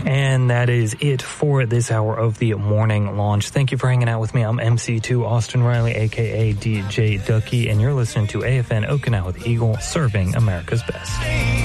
And that is it for this hour of the Morning Launch. Thank you for hanging out with me. I'm MC2 Austin Riley, a.k.a. DJ Ducky, and you're listening to AFN Okinawa, the Eagle, serving America's best.